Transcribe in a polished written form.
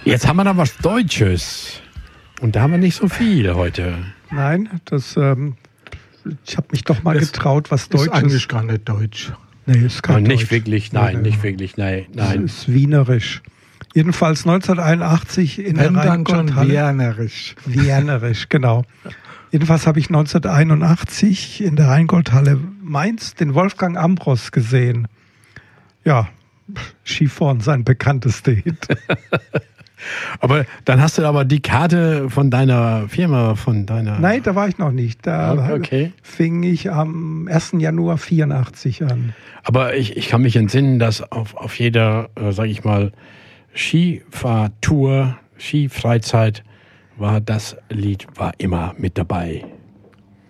Jetzt haben wir noch was Deutsches. Und da haben wir nicht so viel heute. Nein, ich habe mich doch mal getraut, was Deutsches. Ist eigentlich gar nicht deutsch. Nee, ist kein Nicht Deutsch. wirklich, nein, nicht wirklich, nein. Das ist wienerisch. Jedenfalls 1981 in der Rheingoldhalle. Wienerisch. Wienerisch, genau. Jedenfalls habe ich 1981 in der Rheingoldhalle Mainz den Wolfgang Ambros gesehen. Ja, Skifahren, sein bekanntester Hit. Aber dann hast du aber die Karte von deiner Firma, Nein, da war ich noch nicht. Da okay. fing ich am 1. Januar 84 an. Aber ich kann mich entsinnen, dass auf jeder, sag ich mal, Skifahrtour, Skifreizeit das Lied war immer mit dabei.